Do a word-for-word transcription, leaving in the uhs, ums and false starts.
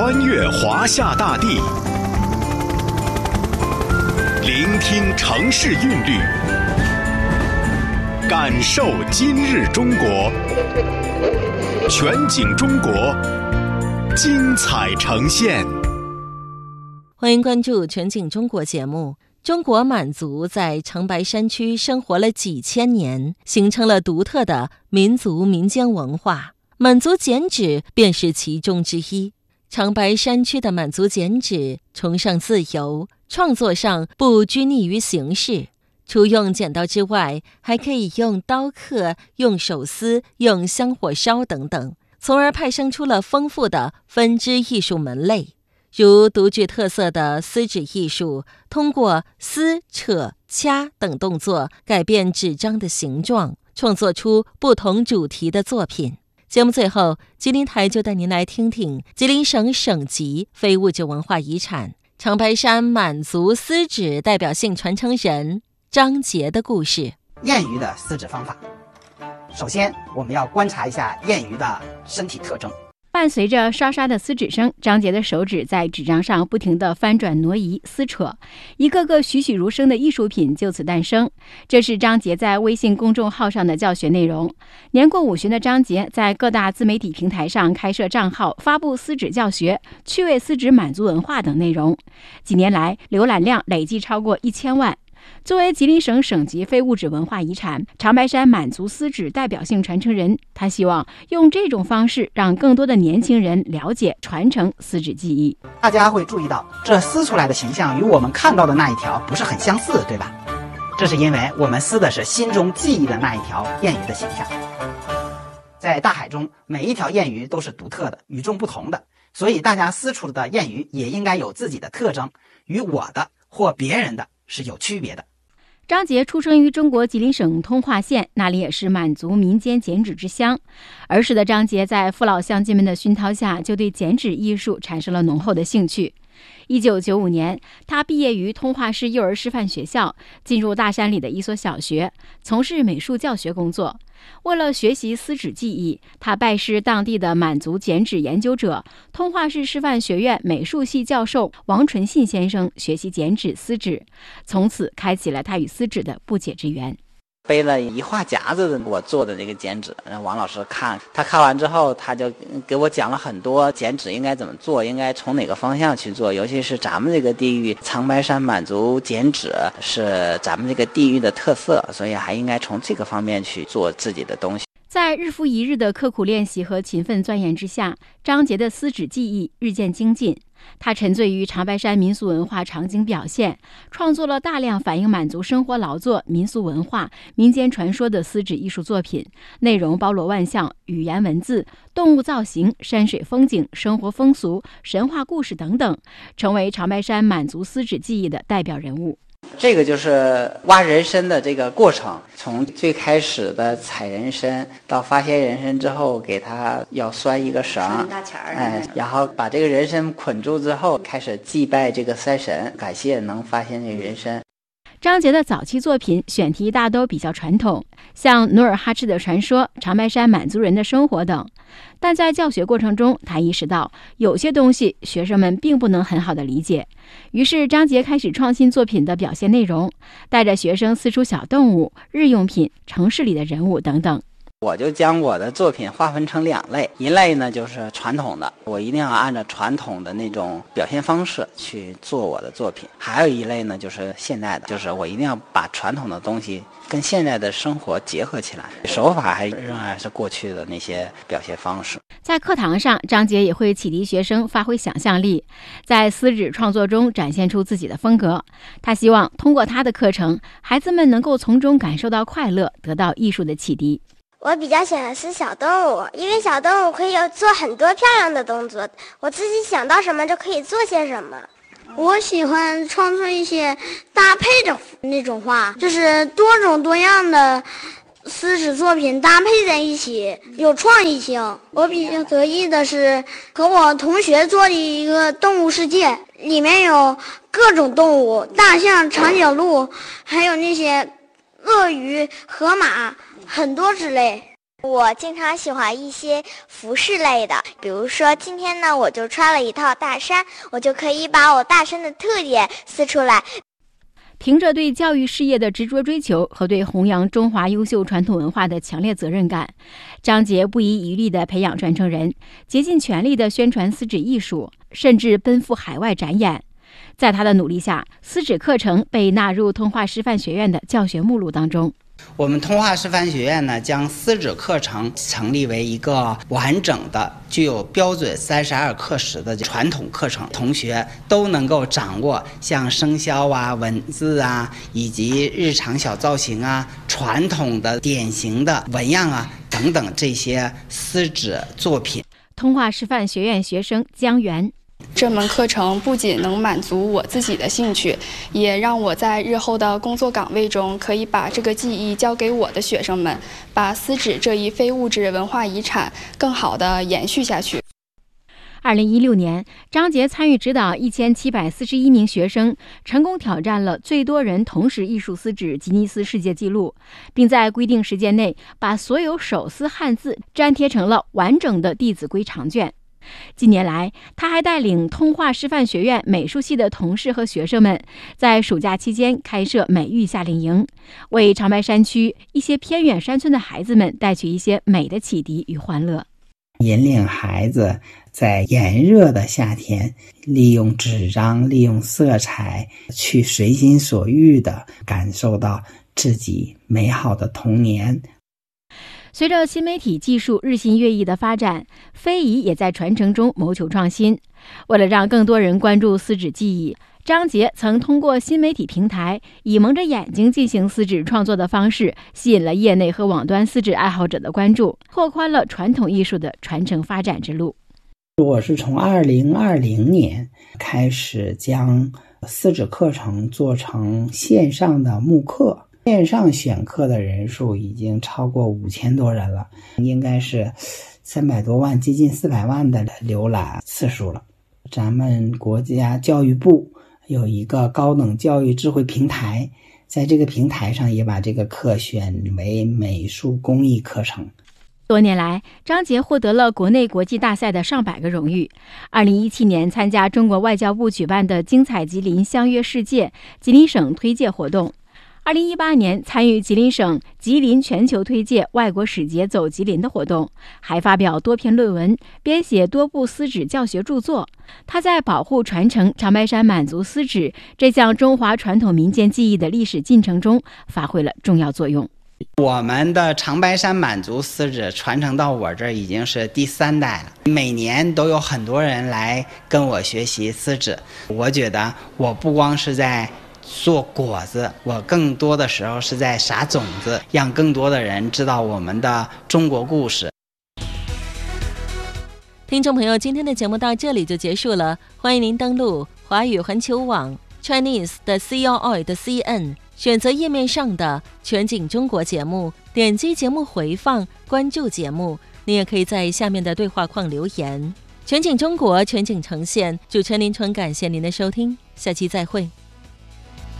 穿越华夏大地，聆听城市韵律，感受今日中国。全景中国，精彩呈现。 欢迎关注全景中国节目。中国满族在长白山区生活了几千年，形成了独特的民族民间文化，满族剪纸便是其中之一。长白山区的满族剪纸崇尚自由，创作上不拘泥于形式，除用剪刀之外，还可以用刀刻、用手撕、用香火烧等等，从而派生出了丰富的分支艺术门类。如独具特色的撕纸艺术，通过撕、扯、掐等动作改变纸张的形状，创作出不同主题的作品。节目最后，吉林台就带您来听听吉林省省级非物质文化遗产长白山满族撕纸代表性传承人张杰的故事。 燕鱼的撕纸方法，首先我们要观察一下燕鱼的身体特征。 伴随着刷刷的撕纸声，张杰的手指在纸张上不停地翻转挪移撕扯，一个个栩栩如生的艺术品就此诞生。这是张杰在微信公众号上的教学内容。年过五旬的张杰在各大自媒体平台上开设账号，发布撕纸教学、趣味撕纸满族文化等内容。几年来，浏览量累计超过一千万。作为吉林省省级非物质文化遗产长白山满族撕纸代表性传承人，他希望用这种方式让更多的年轻人了解传承撕纸技艺。 大家会注意到，这撕出来的形象与我们看到的那一条不是很相似，对吧？这是因为我们撕的是心中记忆的那一条燕鱼的形象。在大海中，每一条燕鱼都是独特的、与众不同的，所以大家撕出的燕鱼也应该有自己的特征，与我的或别人的是有区别的。 张杰出生于中国吉林省通化县，那里也是满族民间剪纸之乡。儿时的张杰在父老乡亲们的熏陶下，就对剪纸艺术产生了浓厚的兴趣。一九九五年，他毕业于通化市幼儿师范学校，进入大山里的一所小学，从事美术教学工作。为了学习撕纸技艺，他拜师当地的满族剪纸研究者、通化市师范学院美术系教授王纯信先生学习剪纸撕纸，从此开启了他与撕纸的不解之缘。 背了一画夹子的我做的这个剪纸，让王老师看，他看完之后，他就给我讲了很多剪纸应该怎么做，应该从哪个方向去做，尤其是咱们这个地域长白山满族剪纸是咱们这个地域的特色，所以还应该从这个方面去做自己的东西。 在日复一日的刻苦练习和勤奋钻研之下，张杰的撕纸技艺日渐精进。他沉醉于长白山民俗文化场景表现，创作了大量反映满族生活劳作、民俗文化、民间传说的撕纸艺术作品，内容包罗万象，语言文字、动物造型、山水风景、生活风俗、神话故事等等，成为长白山满族撕纸技艺的代表人物。 这个就是挖人参的这个过程，从最开始的采人参到发现人参之后，给它要拴一个绳，哎，然后把这个人参捆住之后，开始祭拜这个山神，感谢能发现这个人参。 张杰的早期作品选题大都比较传统，像努尔哈赤的传说、长白山满族人的生活等。但在教学过程中，他意识到有些东西学生们并不能很好的理解，于是张杰开始创新作品的表现内容，带着学生撕出小动物、日用品、城市里的人物等等。 我就将我的作品划分成两类，一类呢就是传统的，我一定要按照传统的那种表现方式去做我的作品；还有一类呢就是现代的，就是我一定要把传统的东西跟现在的生活结合起来，手法还仍然是过去的那些表现方式。 在课堂上，张杰也会启迪学生发挥想象力，在撕纸创作中展现出自己的风格。他希望通过他的课程，孩子们能够从中感受到快乐，得到艺术的启迪。 我比较喜欢撕小动物，因为小动物可以做很多漂亮的动作，我自己想到什么就可以做些什么。 我喜欢创作一些搭配的那种画，就是多种多样的撕纸作品搭配在一起，有创意性。我比较得意的是和我同学做的一个动物世界，里面有各种动物，大象、长颈鹿，还有那些鳄鱼、河马，很多之类。 我经常喜欢一些服饰类的，比如说今天呢，我就穿了一套大衫，我就可以把我大衫的特点撕出来。 凭着对教育事业的执着追求和对弘扬中华优秀传统文化的强烈责任感，张杰不遗余力地培养传承人，竭尽全力地宣传丝纸艺术，甚至奔赴海外展演。在他的努力下，丝纸课程被纳入通化师范学院的教学目录当中。 我们通化师范学院呢，将丝纸课程成立为一个完整的、具有标准三十二课时的传统课程，同学都能够掌握像生肖啊、文字啊，以及日常小造型啊、传统的典型的纹样啊等等这些丝纸作品。 通化师范学院学生江源。 这门课程不仅能满足我自己的兴趣，也让我在日后的工作岗位中可以把这个技艺交给我的学生们，把丝纸这一非物质文化遗产更好地延续下去。 二零一六年，张杰参与指导一千七百四十一名学生，成功挑战了最多人同时艺术丝纸吉尼斯世界纪录，并在规定时间内把所有手撕汉字粘贴成了完整的《弟子规》长卷。近年来，他还带领通化师范学院美术系的同事和学生们，在暑假期间开设美育夏令营，为长白山区一些偏远山村的孩子们带去一些美的启迪与欢乐。 引领孩子在炎热的夏天，利用纸张、利用色彩，去随心所欲地感受到自己美好的童年。 随着新媒体技术日新月异的发展，非遗也在传承中谋求创新。为了让更多人关注丝纸技艺，张杰曾通过新媒体平台，以蒙着眼睛进行丝纸创作的方式，吸引了业内和网端丝纸爱好者的关注，拓宽了传统艺术的传承发展之路。 我是从二零二零年开始将丝纸课程做成线上的慕课。线上选课的人数已经超过五千多人了，应该是三百多万，接近四百万的浏览次数了。咱们国家教育部有一个高等教育智慧平台，在这个平台上也把这个课选为美术工艺课程。 多年来，张杰获得了国内国际大赛的上百个荣誉。二零一七年参加中国外交部举办的精彩吉林相约世界吉林省推介活动。二零一八年参与吉林省吉林全球推介外国使节走吉林的活动，还发表多篇论文，编写多部丝纸教学著作。他在保护传承长白山满族丝纸这项中华传统民间技艺的历史进程中发挥了重要作用。 我们的长白山满族丝纸传承到我这儿已经是第三代了，每年都有很多人来跟我学习丝纸。我觉得我不光是在做果子，我更多的时候是在撒种子，让更多的人知道我们的中国故事。 听众朋友，今天的节目到这里就结束了，欢迎您登录华语环球网 Chinese 的 C O O 的 C N， 选择页面上的全景中国节目，点击节目回放，关注节目。您也可以在下面的对话框留言。全景中国，全景呈现，主持人林纯，感谢您的收听，下期再会。